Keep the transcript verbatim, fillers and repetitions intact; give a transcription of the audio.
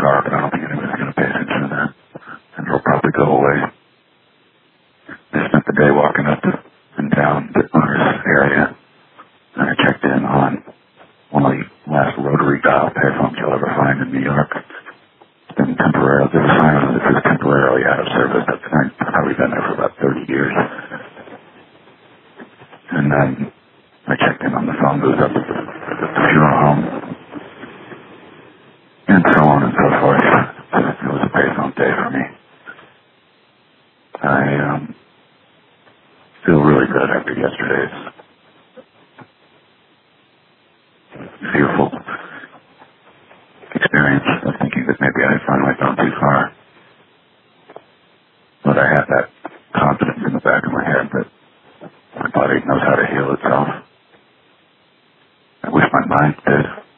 car, but I don't think anybody's going to pay attention to that. And it'll probably go away. I spent the day walking up and down the owner's area, and I checked in on one of the last rotary dial payphones you'll ever find in New York. It's been temporarily, there's a sign on it that says temporarily out of service. That's probably been there for about thirty years. And then I checked in on the phone booth up at the, at the funeral home, and so on and so forth. It was a payphone day for me. I um, feel really good after yesterday's fearful experience of thinking that maybe I had finally gone too far. But I have that confidence in the back of my head that my body knows how to heal itself. I wish my mind did.